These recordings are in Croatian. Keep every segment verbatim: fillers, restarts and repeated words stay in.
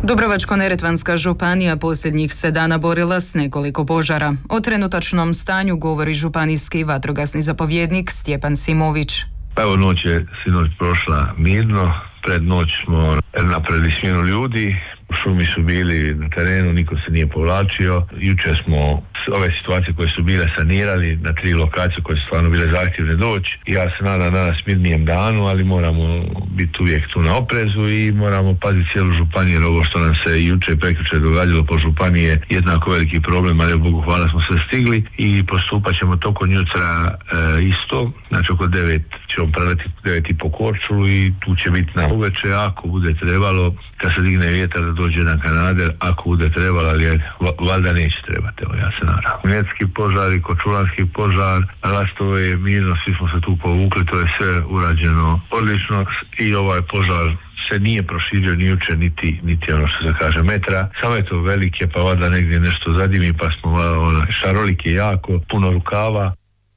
Dubrovačko-neretvanska županija posljednjih se dana borila s nekoliko požara. O trenutačnom stanju govori županijski vatrogasni zapovjednik Stjepan Simović. Pa evo, noć je sinoć prošla mirno, pred noć smo napravili smjenu ljudi, šumi su bili na terenu, niko se nije povlačio. Jučer smo ove situacije koje su bile sanirali na tri lokacije koje su stvarno bile zahtjevne doći. Ja se nadam danas mirnijem danu, ali moramo biti uvijek tu na oprezu i moramo paziti cijelu županiju, jer ovo što nam se jučer i prekjučer događalo po županiji je jednako veliki problem, ali Bogu hvala smo sve stigli i postupat ćemo tokom jutra e, isto, znači oko devet ćemo preletiti devet i po Korčulu i tu će biti na uveče, ako bude trebalo, kad se digne vjetar da dođe jedan kanader, ako bude trebalo, ali valjda neće trebati, evo ja se nadam. Mljetski požar i Kočulanski požar, Lastovo je mirno, svi smo se tu povukli, to je sve urađeno odlično i ovaj požar se nije proširio ni jučer, niti, niti ono što se kaže metra, samo je to velike, pa valjda negdje nešto zadimi, pa smo ono, šarolike jako, puno rukava.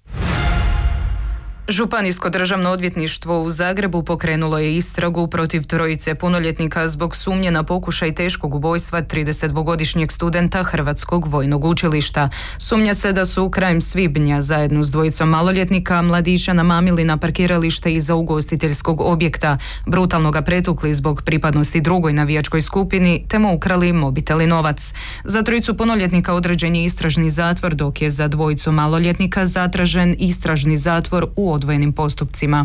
Županijsko državno odvjetništvo u Zagrebu pokrenulo je istragu protiv trojice punoljetnika zbog sumnje na pokušaj teškog ubojstva tridesetdvogodišnjeg studenta Hrvatskog vojnog učilišta. Sumnja se da su krajem svibnja zajedno s dvojicom maloljetnika mladića namamili na parkiralište iza ugostiteljskog objekta, brutalno ga pretukli zbog pripadnosti drugoj navijačkoj skupini te mu ukrali mobitel i novac. Za trojicu punoljetnika određen je istražni zatvor, dok je za dvojicu maloljetnika zatražen istražni zatvor u odvojenim postupcima.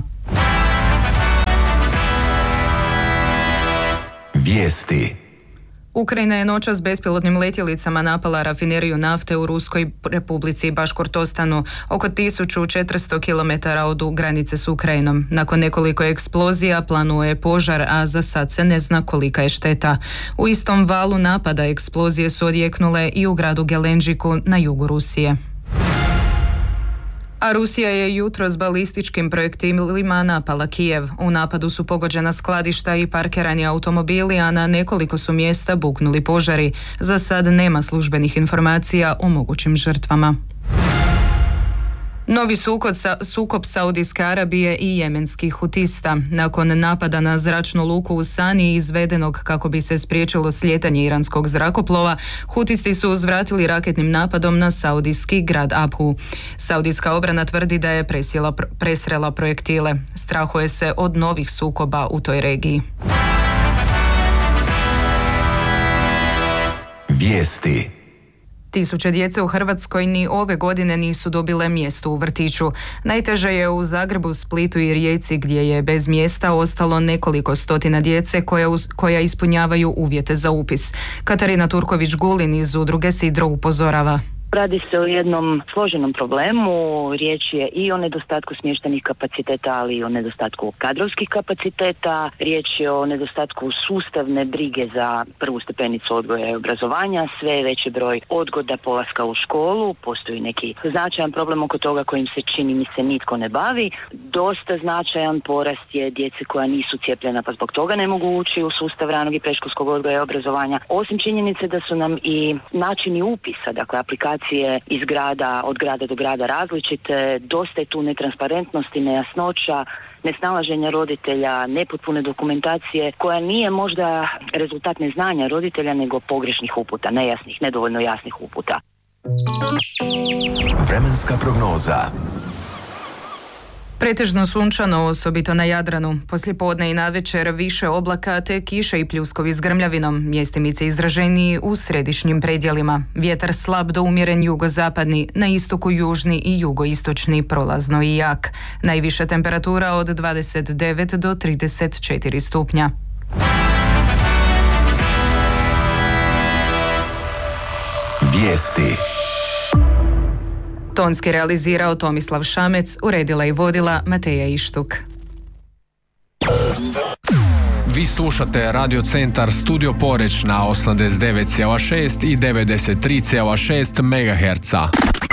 Vijesti. Ukrajina je noćas bespilotnim letjelicama napala rafineriju nafte u Ruskoj Republici Baškortostanu, oko tisuću četiristo kilometara od granice s Ukrajinom. Nakon nekoliko eksplozija planuje požar, a za sad se ne zna kolika je šteta. U istom valu napada eksplozije su odjeknule i u gradu Gelenđiku na jugu Rusije. A Rusija je jutros balističkim projektilima napala Kijev. U napadu su pogođena skladišta i parkirani automobili, a na nekoliko su mjesta buknuli požari. Za sad nema službenih informacija o mogućim žrtvama. Novi sukob, sa, sukob Saudijske Arabije i jemenskih hutista. Nakon napada na zračnu luku u Sani, izvedenog kako bi se spriječilo slijetanje iranskog zrakoplova, hutisti su uzvratili raketnim napadom na saudijski grad Abhu. Saudijska obrana tvrdi da je presjela, presrela projektile. Strahuje se od novih sukoba u toj regiji. Vijesti. Tisuće djece u Hrvatskoj ni ove godine nisu dobile mjesto u vrtiću. Najteže je u Zagrebu, Splitu i Rijeci, gdje je bez mjesta ostalo nekoliko stotina djece koja, uz, koja ispunjavaju uvjete za upis. Katarina Turković-Gulin iz udruge Sidro upozorava. Radi se o jednom složenom problemu, riječ je i o nedostatku smještajnih kapaciteta, ali i o nedostatku kadrovskih kapaciteta, riječ je o nedostatku sustavne brige za prvu stepenicu odgoja i obrazovanja, sve je veći broj odgoda polaska u školu, postoji neki značajan problem oko toga kojim se čini mi se nitko ne bavi, dosta značajan porast je djece koja nisu cijepljena pa zbog toga ne mogu ući u sustav ranog i predškolskog odgoja i obrazovanja, osim činjenice da su nam i načini upisa, dakle aplikacije iz grada, od grada do grada različite, dosta je tu netransparentnosti, nejasnoća, nesnalaženja roditelja, nepotpune dokumentacije koja nije možda rezultat neznanja roditelja nego pogrešnih uputa, nejasnih, nedovoljno jasnih uputa. Vremenska prognoza. Pretežno sunčano, osobito na Jadranu. Poslijepodne i navečer više oblaka te kiše i pljuskovi s grmljavinom, mjestimice izraženiji u središnjim predjelima. Vjetar slab do umjeren jugozapadni, na istoku južni i jugoistočni prolazno i jak. Najviša temperatura od dvadeset devet do trideset četiri stupnja. Vijesti. Tonski realizirao Tomislav Šamec, uredila i vodila Mateja Ištuk. Vi slušate Radio Centar Studio Poreč na osamdeset devet zarez šest i devedeset tri zarez šest megaherca.